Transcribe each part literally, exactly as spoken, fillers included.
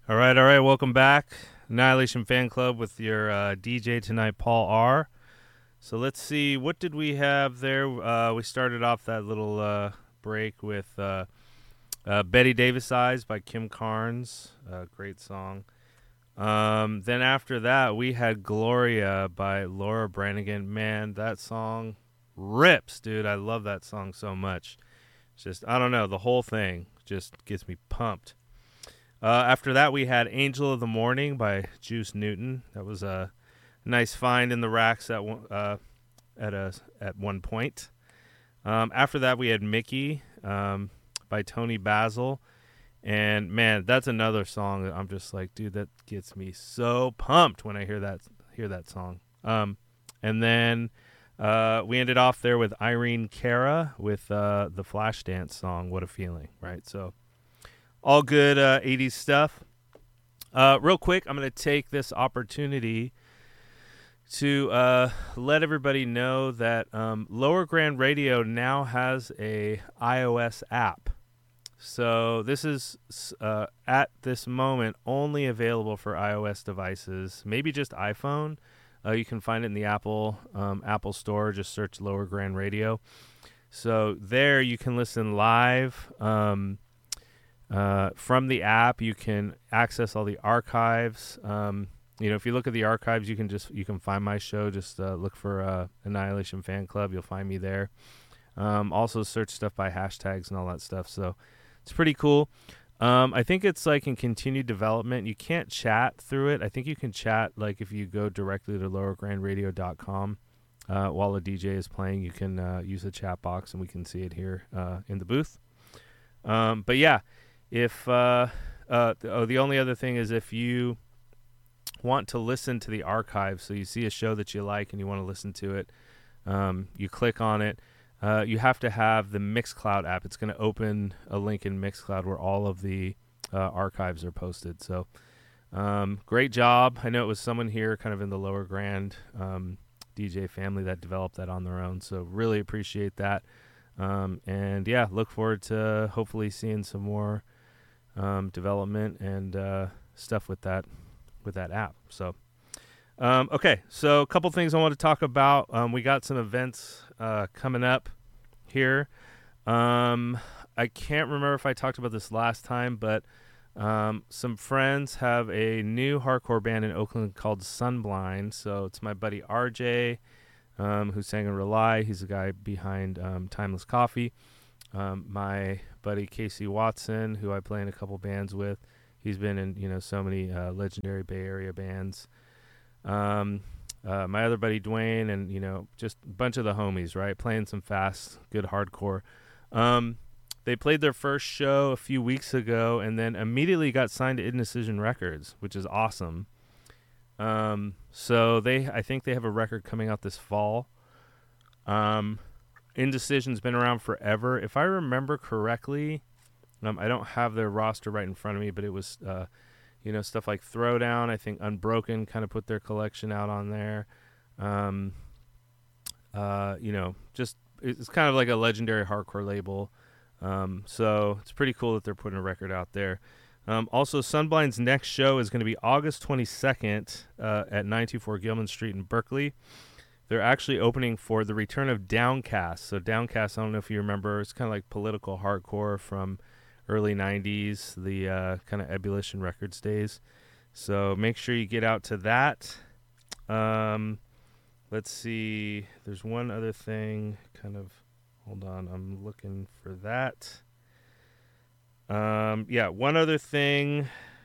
All right, all right. Welcome back, Annihilation Fan Club, with your uh, D J tonight, Paul R. So let's see, what did we have there? Uh, we started off that little uh, break with uh, uh, Betty Davis Eyes by Kim Carnes. Uh, great song. Um, then after that, we had Gloria by Laura Branigan. Man, that song rips, dude. I love that song so much. It's just, I don't know, the whole thing just gets me pumped. Uh, after that, we had Angel of the Morning by Juice Newton. That was a nice find in the racks at one, uh, at a at one point. Um, after that, we had Mickey um, by Tony Basil. And, man, that's another song that I'm just like, dude, that gets me so pumped when I hear that hear that song. Um, and then uh, we ended off there with Irene Cara with uh, the Flashdance song, What a Feeling, right? So all good uh, eighties stuff. Uh, real quick, I'm going to take this opportunity to uh, let everybody know that um, Lower Grand Radio now has a iOS app. So this is uh, at this moment only available for iOS devices, maybe just iPhone. Uh, you can find it in the Apple um, Apple Store. Just search Lower Grand Radio. So there you can listen live. Um, Uh, from the app, you can access all the archives. Um, you know, if you look at the archives, you can just you can find my show. Just uh, look for uh, Annihilation Fan Club. You'll find me there. Um, also, search stuff by hashtags and all that stuff. So it's pretty cool. Um, I think it's like in continued development. You can't chat through it. I think you can chat like if you go directly to lower grand radio dot com uh, while the D J is playing. You can uh, use the chat box, and we can see it here uh, in the booth. Um, but yeah. If uh, uh, oh, the only other thing is if you want to listen to the archive, so you see a show that you like and you want to listen to it, um, you click on it. Uh, you have to have the Mixcloud app. It's going to open a link in Mixcloud where all of the uh, archives are posted. So um, great job. I know it was someone here kind of in the Lower Grand um, D J family that developed that on their own. So really appreciate that. Um, and yeah, look forward to hopefully seeing some more Um, development and uh, stuff with that with that app. So, um, okay, so a couple things I want to talk about. Um, we got some events uh, coming up here. Um, I can't remember if I talked about this last time, but um, some friends have a new hardcore band in Oakland called Sunblind. So it's my buddy R J, um, who sang in Rely. He's the guy behind um, Timeless Coffee. Um, my buddy Casey Watson, who I play in a couple bands with, he's been in you know so many uh, legendary Bay Area bands. Um, uh, my other buddy Dwayne, and you know just a bunch of the homies, right, playing some fast, good hardcore. Um, they played their first show a few weeks ago, and then immediately got signed to Indecision Records, which is awesome. Um, so they, I think they have a record coming out this fall. Um. Indecision's been around forever. If I remember correctly, um, I don't have their roster right in front of me, but it was, uh, you know, stuff like Throwdown. I think Unbroken kind of put their collection out on there. Um, uh, you know, just it's kind of like a legendary hardcore label. Um, so it's pretty cool that they're putting a record out there. Um, also, Sunblind's next show is going to be August twenty-second uh, at nine two four Gilman Street in Berkeley. They're actually opening for the return of Downcast. So Downcast, I don't know if you remember, it's kind of like political hardcore from early nineties, the uh, kind of Ebullition Records days. So make sure you get out to that. Um, let's see. There's one other thing. Kind of, hold on. I'm looking for that. Um, yeah, one other thing.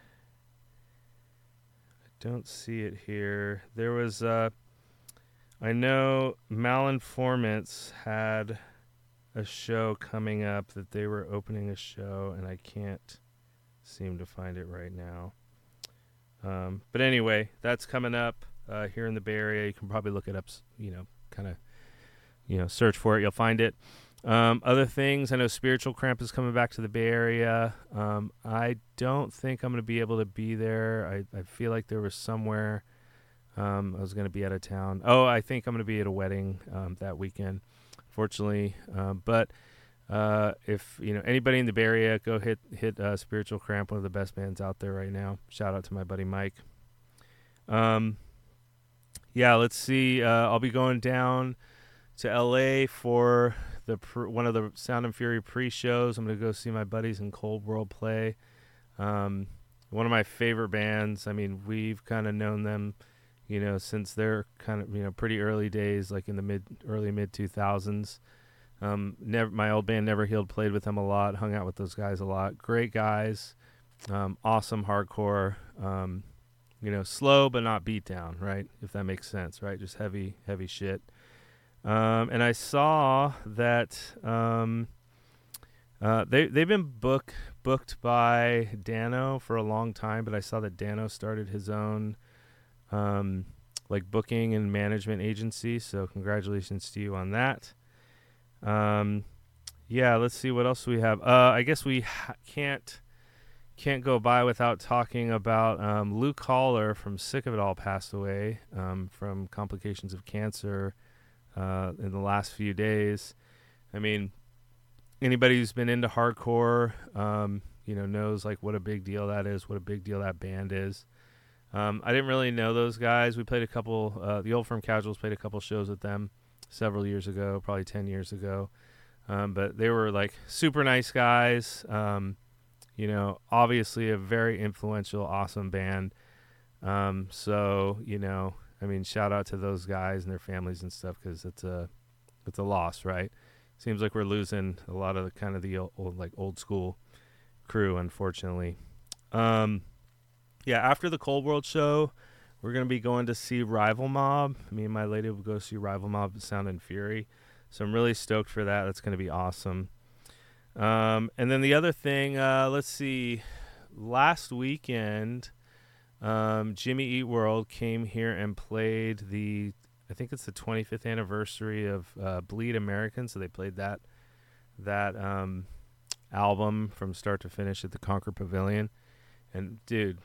I don't see it here. There was... Uh, I know Malinformants had a show coming up that they were opening a show, and I can't seem to find it right now. Um, but anyway, that's coming up uh, here in the Bay Area. You can probably look it up, you know, kind of, you know, search for it. You'll find it. Um, other things, I know Spiritual Cramp is coming back to the Bay Area. Um, I don't think I'm going to be able to be there. I, I feel like there was somewhere... Um, I was going to be out of town. Oh, I think I'm going to be at a wedding um, that weekend, fortunately. Um, but Uh, if you know anybody in the Bay Area, go hit hit uh, Spiritual Cramp, one of the best bands out there right now. Shout out to my buddy Mike. Um, yeah, let's see. Uh, I'll be going down to L A for the pr- one of the Sound and Fury pre-shows. I'm gonna go see my buddies in Cold World play. Um, one of my favorite bands. I mean, we've kind of known them, you know, since they're kind of, you know, pretty early days, like in the mid, early mid two thousands. Um, never, my old band Never Healed played with them a lot, hung out with those guys a lot. Great guys, um, awesome hardcore, um, you know, slow but not beat down, right? If that makes sense, right? Just heavy, heavy shit. Um, and I saw that um, uh, they they've been book booked by Dano for a long time, but I saw that Dano started his own um, like booking and management agency. So congratulations to you on that. Um, yeah, let's see what else we have. Uh, I guess we ha- can't can't go by without talking about um, Luke Haller from Sick of It All passed away um, from complications of cancer uh, in the last few days. I mean, anybody who's been into hardcore, um, you know, knows like what a big deal that is, what a big deal that band is. Um, I didn't really know those guys. We played a couple. Uh, the Old Firm Casuals played a couple shows with them several years ago, probably ten years ago. Um, but they were like super nice guys. Um, you know, obviously a very influential, awesome band. Um, so, you know, I mean, shout out to those guys and their families and stuff, because it's a, it's a loss, right? Seems like we're losing a lot of the kind of the old, old like old school crew, unfortunately. Um, yeah, after the Cold World show, we're going to be going to see Rival Mob. Me and my lady will go see Rival Mob at Sound and Fury. So I'm really stoked for that. That's going to be awesome. Um, and then the other thing, uh, let's see, last weekend, um, Jimmy Eat World came here and played the, I think it's the twenty-fifth anniversary of uh, Bleed American. So they played that that um, album from start to finish at the Concord Pavilion. And dude,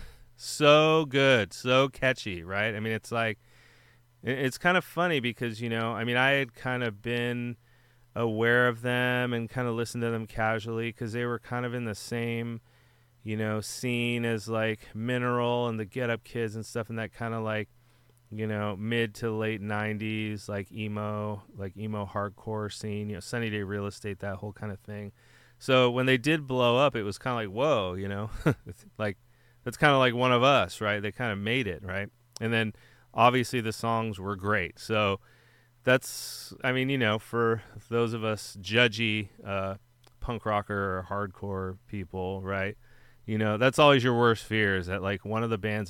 so good, so catchy, right? I mean, it's like, it's kind of funny because, you know, I mean, I had kind of been aware of them and kind of listened to them casually because they were kind of in the same, you know, scene as like Mineral and the Get Up Kids and stuff, and that kind of like, you know, mid to late nineties, like emo, like emo hardcore scene, you know, Sunny Day Real Estate, that whole kind of thing. So when they did blow up, it was kind of like, whoa, you know, like that's kind of like one of us, right? They kind of made it, right? And then obviously the songs were great. So that's, I mean, you know, for those of us judgy uh, punk rocker or hardcore people, right? You know, that's always your worst fear, is that like one of the bands